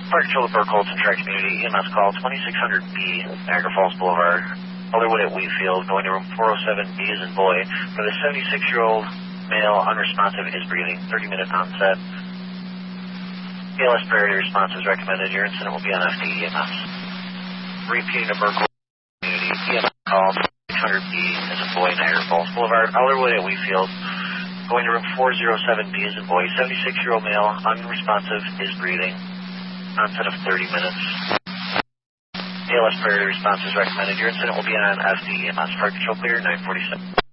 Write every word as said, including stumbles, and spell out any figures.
Park Control at Burke Colton Track Community, E M S call twenty-six hundred B, Niagara Falls Boulevard, Elderwood at Wheatfield, going to room four oh seven B as in boy, for the seventy-six-year-old male, unresponsive, is breathing, thirty minute onset. A L S priority response is recommended. Your incident will be on F D E M S. Repeating to Burke Colton Community, E M S call six hundred B as in boy, Niagara Falls Boulevard, Elderwood at Wheatfield, going to room four oh seven B as in boy, seventy-six-year-old male, unresponsive, is breathing, onset of thirty minutes. A L S priority response is recommended. Your incident will be on F D E M S. Park Control clear, nine forty-seven.